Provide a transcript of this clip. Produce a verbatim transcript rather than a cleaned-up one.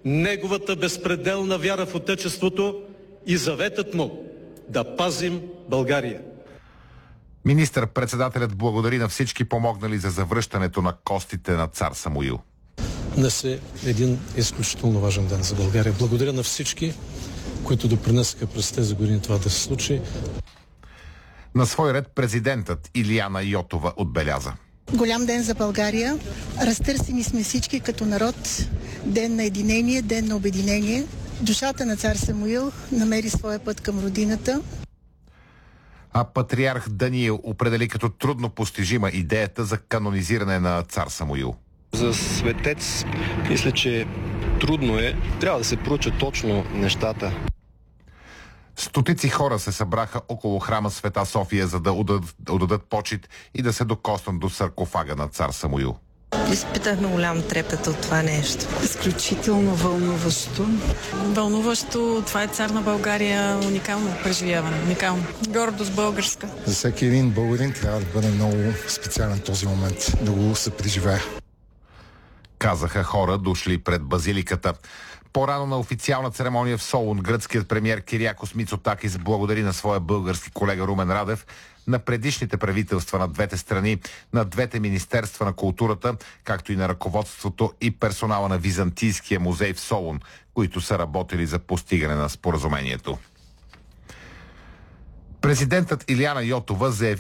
неговата безпределна вяра в Отечеството и заветът му да пазим България. Министър-председателят благодари на всички помогнали за завръщането на костите на цар Самуил. Днес е един изключително важен ден за България. Благодаря на всички, които допринесаха през тези години това да се случи. На свой ред президентът Илияна Йотова отбеляза: голям ден за България. Разтърсени сме всички като народ. Ден на единение, ден на обединение. Душата на цар Самуил намери своя път към родината. А патриарх Даниил определи като трудно постижима идеята за канонизиране на цар Самуил. За светец мисля, че трудно е. Трябва да се проучат точно нещата. Стотици хора се събраха около храма Света София, за да отдадат, отдадат почит и да се докоснат до саркофага на цар Самуил. Изпитахме голям трепет от това нещо. Изключително вълнуващо. Вълнуващо. Това е цар на България. Уникално преживяване. Уникално. Гордост българска. За всеки един българин трябва да бъде много специален този момент, да го се преживее. Казаха хора, дошли пред базиликата. По-рано на официална церемония в Солун гръцкият премиер Кириакос Мицотакис благодари на своя български колега Румен Радев, на предишните правителства на двете страни, на двете министерства на културата, както и на ръководството и персонала на Византийския музей в Солун, които са работили за постигане на споразумението. Президентът Илияна Йотова заяви,